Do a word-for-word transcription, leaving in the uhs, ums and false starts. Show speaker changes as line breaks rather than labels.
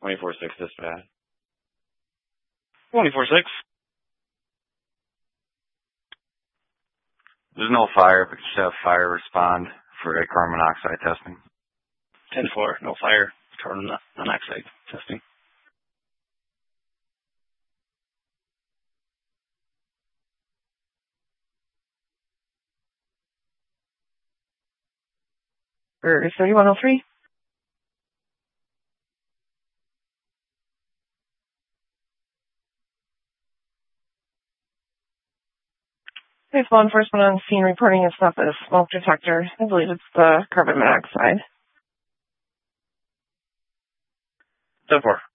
twenty-four six dispatch.
twenty-four six.
There's no fire, but just have fire respond for a carbon monoxide testing.
ten four, no fire, carbon monoxide testing.
For thirty-one oh three. There's law enforcement on scene reporting it's not the smoke detector. I believe it's the carbon monoxide.
ten four.